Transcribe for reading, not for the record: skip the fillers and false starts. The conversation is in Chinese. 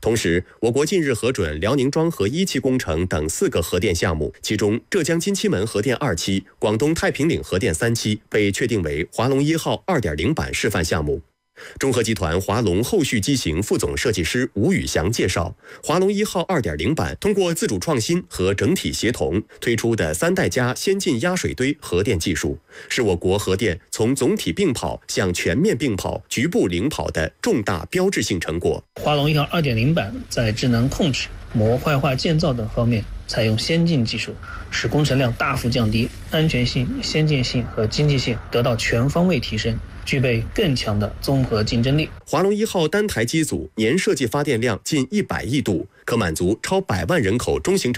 同时，我国近日核准辽宁庄河1期工程等4个核电项目，其中浙江金溪门核电2期、广东太平岭核电3期被确定为华龙1号 2.0 版示范项目。中核集团华龙后续机型副总设计师吴宇翔介绍，华龙1号 2.0 版通过自主创新和整体协同推出的3代加先进压水堆核电技术，是我国核电从总体并跑向全面并跑、局部领跑的重大标志性成果。 华龙1号 2.0 版在智能控制、模块化建造等方面采用先进技术，使工程量大幅降低，安全性、先进性和经济性得到全方位提升，具备更强的综合竞争力。 华龙1号单台机组年设计发电量近100亿度，可满足超100万人口中型